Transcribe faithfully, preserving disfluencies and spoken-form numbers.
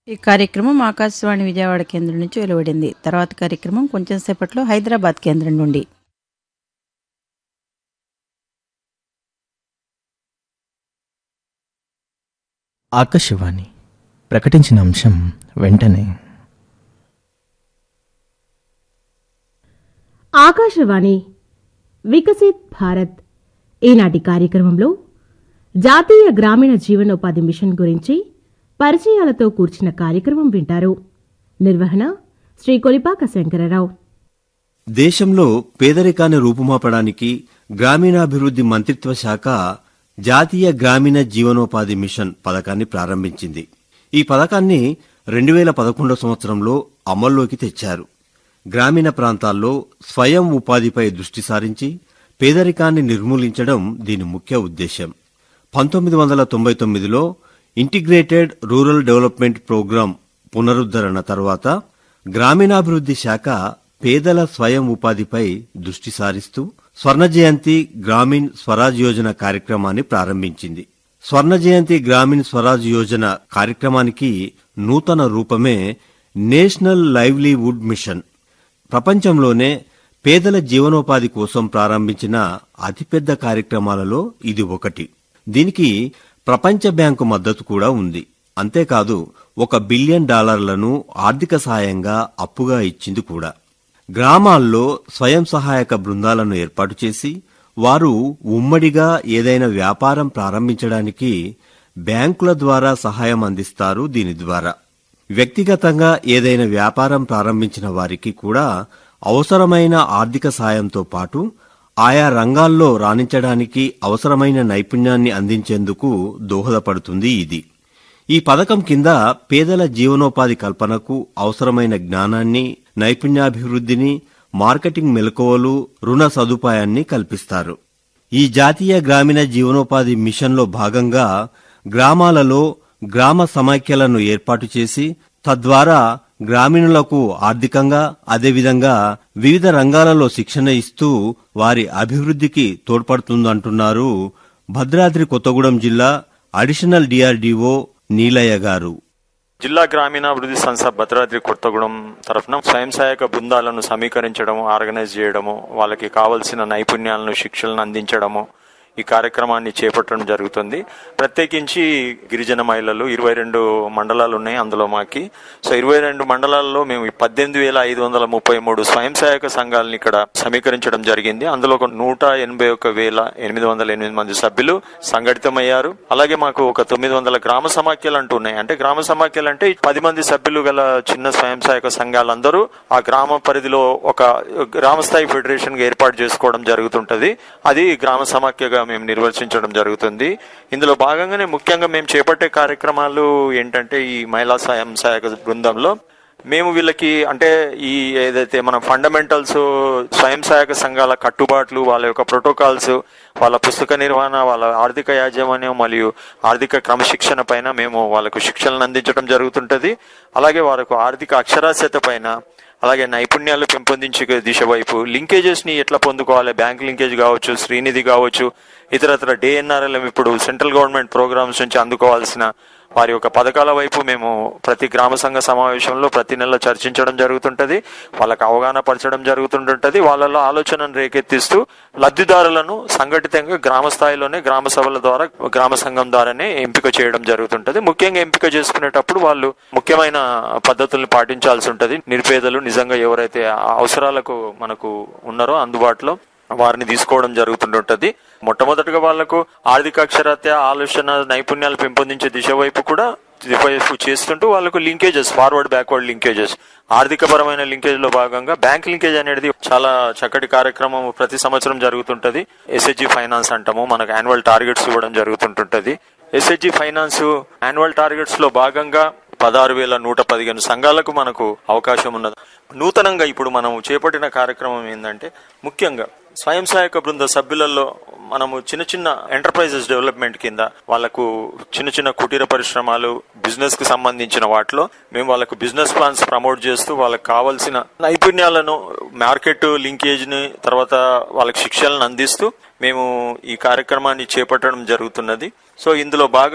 ఈ కార్యక్రమం ఆకాశవాణి విజయవాడ కేంద్రం నుంచి వెలువడింది. తర్వాత కార్యక్రమం కొంచెం సేపట్లో హైదరాబాద్ కేంద్రం నుండి. ఆకాశవాణి ప్రకటించిన అంశం వెంటనే ఆకాశవాణి వికసిత్ భారత్ ఈనాటి కార్యక్రమంలో జాతీయ గ్రామీణ జీవనోపాధి మిషన్ గురించి పరిచయాలతో కూర్చిన కార్యక్రమం వింటారు. నిర్వహణ శ్రీ కొలిపాక శంకరరావు. దేశంలో పేదరికాన్ని రూపుమాపడానికి గ్రామీణాభివృద్ధి మంత్రిత్వ శాఖ జాతీయ గ్రామీణ జీవనోపాధి మిషన్ పథకాన్ని ప్రారంభించింది. ఈ పథకాన్ని రెండు వేల పదకొండవ సంవత్సరంలో అమల్లోకి తెచ్చారు. గ్రామీణ ప్రాంతాల్లో స్వయం ఉపాధిపై దృష్టి సారించి పేదరికాన్ని నిర్మూలించడం దీని ముఖ్య ఉద్దేశం. పంతొమ్మిది వందల తొంభై తొమ్మిదిలో ఇంటిగ్రేటెడ్ రూరల్ డెవలప్మెంట్ ప్రోగ్రాం పునరుద్ధరణ తర్వాత గ్రామీణాభివృద్ధి శాఖ పేదల స్వయం ఉపాధిపై దృష్టి సారిస్తూ స్వర్ణ జయంతి గ్రామీణ్ స్వరాజ్ యోజన కార్యక్రమాన్ని ప్రారంభించింది. స్వర్ణ జయంతి గ్రామీణ్ స్వరాజ్ యోజన కార్యక్రమానికి నూతన రూపమే నేషనల్ లైవ్లీవుడ్ మిషన్. ప్రపంచంలోనే పేదల జీవనోపాధి కోసం ప్రారంభించిన అతిపెద్ద కార్యక్రమాలలో ఇది ఒకటి. దీనికి ప్రపంచ బ్యాంకు మద్దతు కూడా ఉంది. అంతేకాదు ఒక బిలియన్ డాలర్లను ఆర్థిక సాయంగా అప్పుగా ఇచ్చింది కూడా. గ్రామాల్లో స్వయం సహాయక బృందాలను ఏర్పాటు చేసి వారు ఉమ్మడిగా ఏదైనా వ్యాపారం ప్రారంభించడానికి బ్యాంకుల ద్వారా సహాయం అందిస్తారు. దీని ద్వారా వ్యక్తిగతంగా ఏదైనా వ్యాపారం ప్రారంభించిన వారికి కూడా అవసరమైన ఆర్థిక సాయంతో పాటు ఆయా రంగాల్లో రాణించడానికి అవసరమైన నైపుణ్యాన్ని అందించేందుకు దోహదపడుతుంది ఇది. ఈ పథకం కింద పేదల జీవనోపాధి కల్పనకు అవసరమైన జ్ఞానాన్ని, నైపుణ్యాభివృద్ధిని, మార్కెటింగ్ మెలకువలు, రుణ సదుపాయాన్ని కల్పిస్తారు. ఈ జాతీయ గ్రామీణ జీవనోపాధి మిషన్లో భాగంగా గ్రామాలలో గ్రామ సమాఖ్యలను ఏర్పాటు చేసి తద్వారా గ్రామీణులకు ఆర్థికంగా అదేవిధంగా వివిధ రంగాలలో శిక్షణ ఇస్తూ వారి అభివృద్ధికి తోడ్పడుతుందంటున్నారు భద్రాద్రి కొత్తగూడెం జిల్లా అడిషనల్ డిఆర్డీఓ నీలయ్య గారు. జిల్లా గ్రామీణాభివృద్ధి సంస్థ భద్రాద్రి కొత్తగూడెం తరఫున స్వయం సహాయక బృందాలను సమీకరించడము, ఆర్గనైజ్ చేయడము, వాళ్ళకి కావలసిన నైపుణ్యాలను, శిక్షలను అందించడము ఈ కార్యక్రమాన్ని చేపట్టడం జరుగుతుంది. ప్రత్యేకించి గిరిజన మహిళలు ఇరవై రెండు మండలాలు ఉన్నాయి అందులో మాకి. సో ఇరవై రెండు మండలాల్లో మేము పద్దెనిమిది వేల ఐదు వందల ముప్పై మూడు స్వయం సహాయక సంఘాలను ఇక్కడ సమీకరించడం జరిగింది. అందులో ఒక నూట ఎనభై ఒక వేల ఎనిమిది వందల ఎనిమిది మంది సభ్యులు సంఘటితమయ్యారు. అలాగే మాకు ఒక తొమ్మిది వందల గ్రామ సమాఖ్యలు అంటూ ఉన్నాయి. అంటే గ్రామ సమాఖ్యలు అంటే పది మంది సభ్యులు గల చిన్న స్వయం సహాయక సంఘాలందరూ ఆ గ్రామ పరిధిలో ఒక గ్రామ స్థాయి ఫెడరేషన్ గా ఏర్పాటు చేసుకోవడం జరుగుతుంటది. అది గ్రామ సమాఖ్యగా మేము నిర్వచించడం జరుగుతుంది. ఇందులో భాగంగానే ముఖ్యంగా మేము చేపట్టే కార్యక్రమాలు ఏంటంటే ఈ మహిళా స్వయం సహాయక బృందంలో మేము వీళ్ళకి అంటే ఈ ఏదైతే మన ఫండమెంటల్స్, స్వయం సహాయక సంఘాల కట్టుబాట్లు, వాళ్ళ యొక్క ప్రోటోకాల్స్, వాళ్ళ పుస్తక నిర్వహణ, వాళ్ళ ఆర్థిక యాజమాన్యం మరియు ఆర్థిక క్రమశిక్షణ పైన మేము వాళ్ళకు శిక్షణలు అందించడం జరుగుతుంటది. అలాగే వాళ్ళకు ఆర్థిక అక్షరాస్యత పైన, అలాగే నైపుణ్యాలు పెంపొందించే దిశ వైపు లింకేజెస్ ని ఎట్లా పొందుకోవాలి, బ్యాంక్ లింకేజ్ కావచ్చు, శ్రీనిధి కావచ్చు, ఇతరత్ర డిఎన్ఆర్ఎల్ఎం ఇప్పుడు సెంట్రల్ గవర్నమెంట్ ప్రోగ్రామ్స్ నుంచి అందుకోవాల్సిన వారి యొక్క పథకాల వైపు మేము ప్రతి గ్రామ సంఘ సమావేశంలో ప్రతి నెల చర్చించడం జరుగుతుంటది. వాళ్ళకు అవగాహన పరచడం జరుగుతుంటుంటది. వాళ్ళలో ఆలోచనను రేకెత్తిస్తూ లబ్ధిదారులను సంఘటితంగా గ్రామ స్థాయిలోనే గ్రామ సభల ద్వారా, గ్రామ సంఘం ద్వారానే ఎంపిక చేయడం జరుగుతుంటది. ముఖ్యంగా ఎంపిక చేసుకునేటప్పుడు వాళ్ళు ముఖ్యమైన పద్ధతుల్ని పాటించాల్సి ఉంటది. నిరుపేదలు నిజంగా ఎవరైతే అవసరాలకు మనకు ఉన్నారో అందుబాటులో వారిని తీసుకోవడం జరుగుతుంటుంటది. మొట్టమొదటిగా వాళ్లకు ఆర్థిక అక్షరాత్య, ఆలోచన, నైపుణ్యాలు పెంపొందించే దిశ వైపు కూడా చేస్తుంటూ వాళ్ళకు లింకేజెస్, ఫార్వర్డ్ బ్యాక్వర్డ్ లింకేజెస్, ఆర్థిక పరమైన లింకేజ్ లో భాగంగా బ్యాంక్ లింకేజ్ అనేది చాలా చక్కటి కార్యక్రమం ప్రతి సంవత్సరం జరుగుతుంటది. ఎస్హెచ్జి ఫైనాన్స్ అంటాము, మనకు యాన్యువల్ టార్గెట్స్ ఇవ్వడం జరుగుతుంటుంటది. ఎస్హెచ్జి ఫైనాన్స్ యాన్యువల్ టార్గెట్స్ లో భాగంగా పదహారు వేల నూట పదిహేను సంఘాలకు మనకు అవకాశం ఉన్నది. నూతనంగా ఇప్పుడు మనం చేపట్టిన కార్యక్రమం ఏంటంటే ముఖ్యంగా స్వయం సహాయక బృంద సభ్యులలో మనము చిన్న చిన్న ఎంటర్ప్రైజెస్ డెవలప్మెంట్ కింద వాళ్ళకు చిన్న చిన్న కుటీర పరిశ్రమలు, బిజినెస్ కి సంబంధించిన వాటిలో మేము వాళ్ళకు బిజినెస్ ప్లాన్స్ ప్రమోట్ చేస్తూ వాళ్ళకి కావాల్సిన నైపుణ్యాలను, మార్కెట్ లింకేజ్ ని, తర్వాత వాళ్ళకి శిక్షలను అందిస్తూ మేము ఈ కార్యక్రమాన్ని చేపట్టడం జరుగుతున్నది. సో ఇందులో బాగా